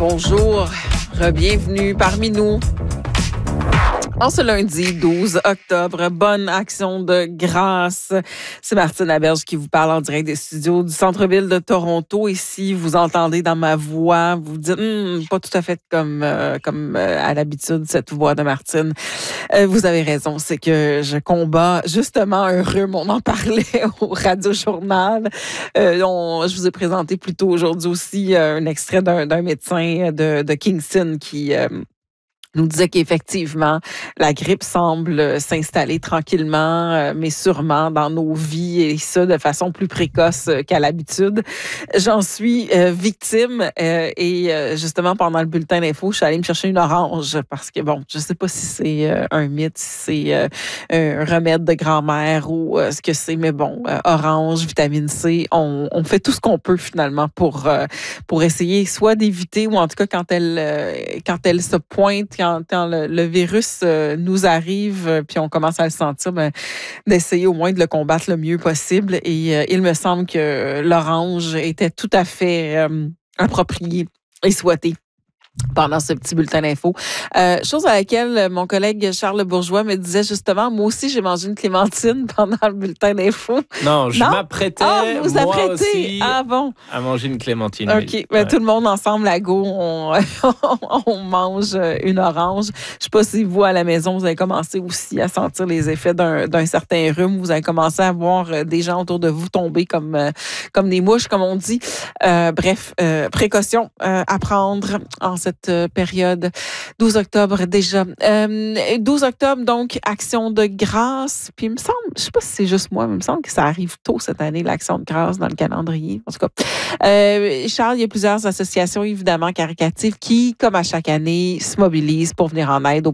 Bonjour, bienvenue parmi nous. En ce lundi 12 octobre, bonne action de grâce. C'est Martine Laberge qui vous parle en direct des studios du centre-ville de Toronto. Et si vous entendez dans ma voix, vous dites pas tout à fait comme à l'habitude cette voix de Martine. Vous avez raison, c'est que je combats justement un rhume. On en parlait au Radio-Journal. Je vous ai présenté plus tôt aujourd'hui aussi un extrait d'un médecin de Kingston qui nous disait qu'effectivement, la grippe semble s'installer tranquillement, mais sûrement dans nos vies, et ça de façon plus précoce qu'à l'habitude. J'en suis victime et justement, pendant le bulletin d'info, je suis allée me chercher une orange parce que, bon, je sais pas si c'est un mythe, si c'est un remède de grand-mère ou ce que c'est, mais bon, orange, vitamine C, on fait tout ce qu'on peut finalement pour essayer soit d'éviter ou en tout cas quand elle se pointe, quand le virus nous arrive, puis on commence à le sentir, d'essayer au moins de le combattre le mieux possible. Et il me semble que l'orange était tout à fait approprié et souhaité pendant ce petit bulletin d'info. Chose à laquelle mon collègue Charles Bourgeois me disait justement, moi aussi, j'ai mangé une clémentine pendant le bulletin d'info. Non, je m'apprêtais, vous moi apprêtez aussi, bon. à manger une clémentine. OK, tout le monde ensemble, à go, on mange une orange. Je sais pas si vous, à la maison, vous avez commencé aussi à sentir les effets d'un certain rhume. Vous avez commencé à voir des gens autour de vous tomber comme des mouches, comme on dit. Bref, précaution à prendre en cette période. 12 octobre déjà. 12 octobre, donc, action de grâce. Puis il me semble, je sais pas si c'est juste moi, mais il me semble que ça arrive tôt cette année, l'action de grâce dans le calendrier. En tout cas, Charles, il y a plusieurs associations, évidemment, caritatives qui, comme à chaque année, se mobilisent pour venir en aide aux